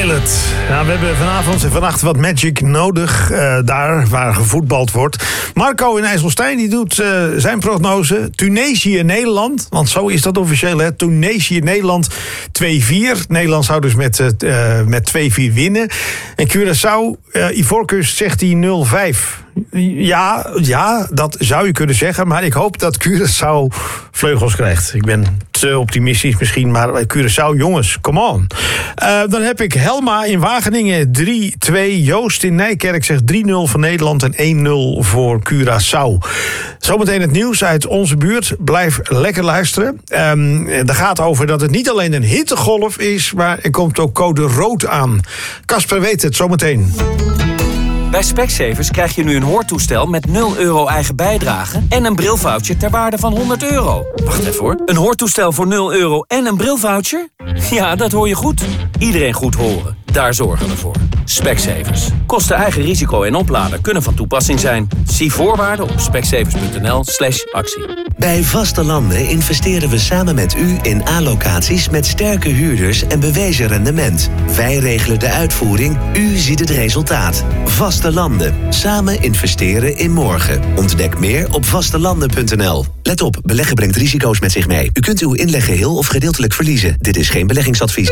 Pilot. Nou, we hebben vanavond en vannacht wat magic nodig. Daar waar gevoetbald wordt. Marco in IJsselstein die doet zijn prognose. Tunesië-Nederland. Want zo is dat officieel. Hè? Tunesië-Nederland 2-4. Nederland zou dus met 2-4 winnen. En Curaçao, Ivoorkust zegt hij 0-5. Ja, dat zou je kunnen zeggen. Maar ik hoop dat Curaçao vleugels krijgt. Ik ben te optimistisch misschien. Maar Curaçao, jongens, come on. Dan heb ik Helma in Wageningen 3-2. Joost in Nijkerk zegt 3-0 voor Nederland en 1-0 voor Curaçao. Zometeen het nieuws uit onze buurt. Blijf lekker luisteren. Er gaat over dat het niet alleen een hittegolf is, maar er komt ook code rood aan. Casper weet het, zometeen. Bij Specsavers krijg je nu een hoortoestel met €0 eigen bijdrage en een brilvoucher ter waarde van €100. Wacht even hoor. Een hoortoestel voor €0 en een brilvoucher? Ja, dat hoor je goed. Iedereen goed horen. Daar zorgen we voor. Specsavers. Kosten eigen risico en opladen kunnen van toepassing zijn. Zie voorwaarden op specsavers.nl/actie. Bij Vaste Landen investeren we samen met u in A-locaties met sterke huurders en bewezen rendement. Wij regelen de uitvoering, u ziet het resultaat. Vaste Landen. Samen investeren in morgen. Ontdek meer op vastelanden.nl. Let op, beleggen brengt risico's met zich mee. U kunt uw inleg geheel of gedeeltelijk verliezen. Dit is geen beleggingsadvies.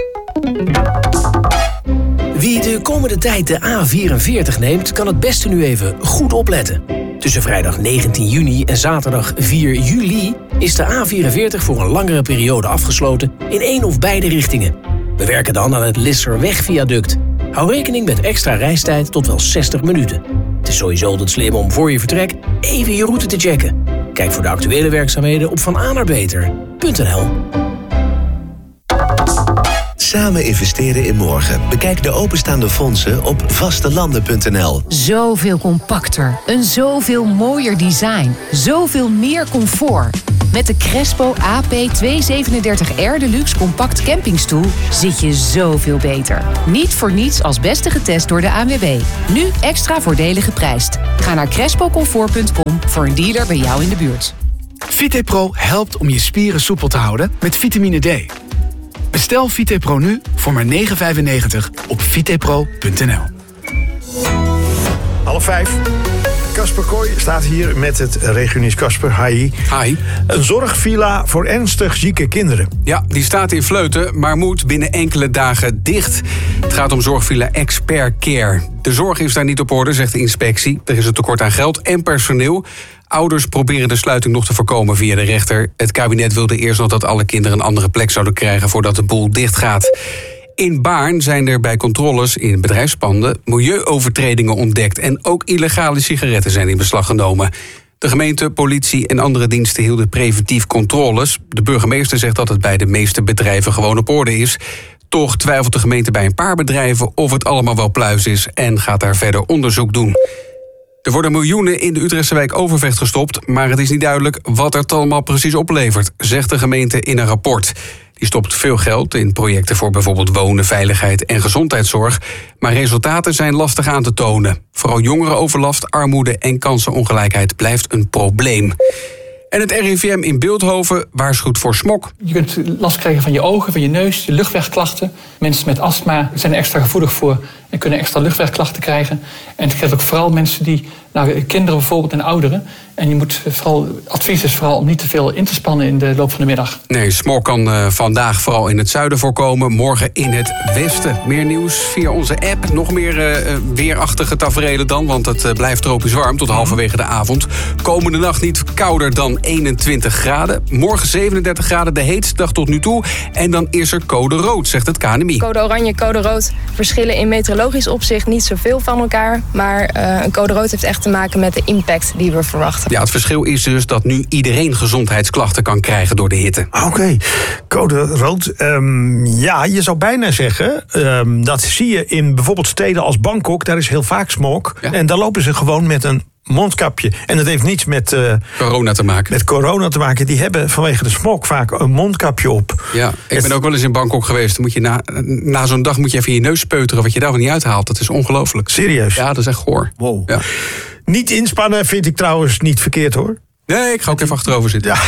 Wie de komende tijd de A44 neemt, kan het beste nu even goed opletten. Tussen vrijdag 19 juni en zaterdag 4 juli is de A44 voor een langere periode afgesloten in één of beide richtingen. We werken dan aan het Lisserweg-viaduct. Hou rekening met extra reistijd tot wel 60 minuten. Het is sowieso altijd slim om voor je vertrek even je route te checken. Kijk voor de actuele werkzaamheden op vananerbeter.nl. Samen investeren in morgen. Bekijk de openstaande fondsen op vastelanden.nl. Zoveel compacter, een zoveel mooier design, zoveel meer comfort. Met de Crespo AP237R Deluxe Compact Campingstoel zit je zoveel beter. Niet voor niets als beste getest door de ANWB. Nu extra voordelig geprijsd. Ga naar crespocomfort.com voor een dealer bij jou in de buurt. VitePro helpt om je spieren soepel te houden met vitamine D. Bestel VitePro nu voor maar €9,95 op vitepro.nl. 4:30. Casper Kooi staat hier met het regionieuws. Casper, hi. Hi. Een zorgvilla voor ernstig zieke kinderen. Ja, die staat in Vleuten, maar moet binnen enkele dagen dicht. Het gaat om zorgvilla Expert Care. De zorg is daar niet op orde, zegt de inspectie. Er is een tekort aan geld en personeel. Ouders proberen de sluiting nog te voorkomen via de rechter. Het kabinet wilde eerst nog dat alle kinderen een andere plek zouden krijgen voordat de boel dicht gaat. In Baarn zijn er bij controles in bedrijfspanden milieuovertredingen ontdekt. En ook illegale sigaretten zijn in beslag genomen. De gemeente, politie en andere diensten hielden preventief controles. De burgemeester zegt dat het bij de meeste bedrijven gewoon op orde is. Toch twijfelt de gemeente bij een paar bedrijven of het allemaal wel pluis is en gaat daar verder onderzoek doen. Er worden miljoenen in de Utrechtse wijk Overvecht gestopt, maar het is niet duidelijk wat het allemaal precies oplevert, zegt de gemeente in een rapport. Die stopt veel geld in projecten voor bijvoorbeeld wonen, veiligheid en gezondheidszorg. Maar resultaten zijn lastig aan te tonen. Vooral jongerenoverlast, armoede en kansenongelijkheid blijft een probleem. En het RIVM in Bilthoven waarschuwt voor smog. Je kunt last krijgen van je ogen, van je neus, je luchtwegklachten. Mensen met astma zijn er extra gevoelig voor en kunnen extra luchtwegklachten krijgen. En het geldt ook vooral mensen die, kinderen bijvoorbeeld en ouderen. En je moet advies is vooral om niet te veel in te spannen in de loop van de middag. Nee, smog kan vandaag vooral in het zuiden voorkomen, morgen in het westen. Meer nieuws via onze app. Nog meer weerachtige taferelen dan, want het blijft tropisch warm tot halverwege de avond. Komende nacht niet kouder dan 21 graden. Morgen 37 graden, de heetste dag tot nu toe. En dan is er code rood, zegt het KNMI. Code oranje, code rood verschillen in meteorologisch opzicht niet zoveel van elkaar. Maar een code rood heeft echt te maken met de impact die we verwachten. Ja, het verschil is dus dat nu iedereen gezondheidsklachten kan krijgen door de hitte. Oké, code rood. Ja, je zou bijna zeggen, dat zie je in bijvoorbeeld steden als Bangkok. Daar is heel vaak smog. Ja. En daar lopen ze gewoon met een mondkapje. En dat heeft niets met corona te maken. Met corona te maken. Die hebben vanwege de smog vaak een mondkapje op. Ja, ik ben ook wel eens in Bangkok geweest. Dan moet je na zo'n dag moet je even je neus peuteren wat je daarvan niet uithaalt. Dat is ongelooflijk. Serieus? Ja, dat is echt goor. Wow. Ja. Niet inspannen vind ik trouwens niet verkeerd hoor. Nee, ik ga ook even achterover zitten. Ja.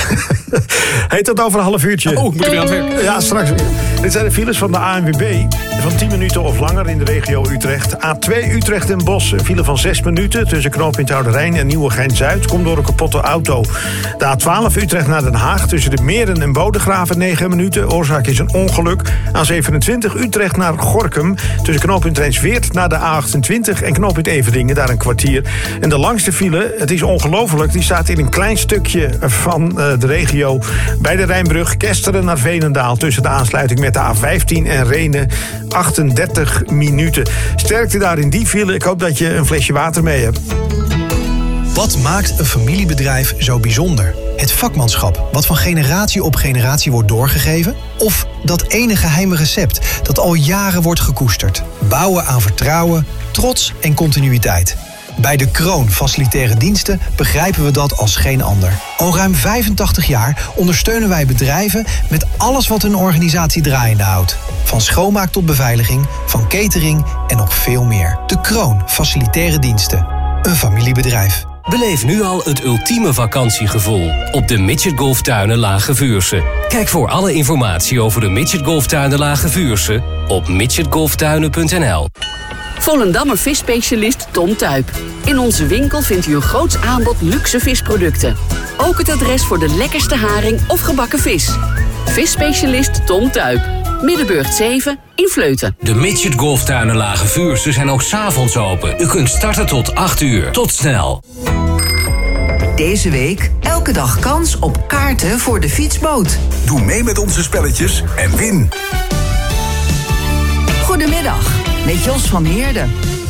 Heet dat over een half uurtje? Oh, moet je weer aan het werk? Ja, straks weer. Dit zijn de files van de ANWB. Van 10 minuten of langer in de regio Utrecht. A2 Utrecht en Bosch. Een file van 6 minuten tussen knooppunt Ouderijn en Nieuwegein-Zuid. Komt door een kapotte auto. De A12 Utrecht naar Den Haag. Tussen de Meren en Bodegraven 9 minuten. Oorzaak is een ongeluk. A27 Utrecht naar Gorinchem. Tussen knooppunt Rijnsweert naar de A28 en knooppunt Everdingen. Daar een kwartier. En de langste file, het is ongelooflijk, die staat in een klein stukje van de regio. Bij de Rijnbrug, Kesteren naar Veenendaal. Tussen de aansluiting met de A15 en Rhenen. 38 minuten. Sterkte daar in die file. Ik hoop dat je een flesje water mee hebt. Wat maakt een familiebedrijf zo bijzonder? Het vakmanschap, wat van generatie op generatie wordt doorgegeven? Of dat ene geheime recept dat al jaren wordt gekoesterd? Bouwen aan vertrouwen, trots en continuïteit. Bij De Kroon Facilitaire Diensten begrijpen we dat als geen ander. Al ruim 85 jaar ondersteunen wij bedrijven met alles wat hun organisatie draaiende houdt. Van schoonmaak tot beveiliging, van catering en nog veel meer. De Kroon Facilitaire Diensten. Een familiebedrijf. Beleef nu al het ultieme vakantiegevoel op de Midget Golftuinen Lage Vuursche. Kijk voor alle informatie over de Midget Golftuinen Lage Vuursche op midgetgolftuinen.nl. Volendammer visspecialist Tom Tuyp. In onze winkel vindt u een groots aanbod luxe visproducten. Ook het adres voor de lekkerste haring of gebakken vis. Visspecialist Tom Tuyp. Middenburg 7 in Vleuten. De Midget Golftuinen Lage Vuursche zijn ook 's avonds open. U kunt starten tot 8 uur. Tot snel. Deze week elke dag kans op kaarten voor de fietsboot. Doe mee met onze spelletjes en win. Goedemiddag, met Jos van Heerden.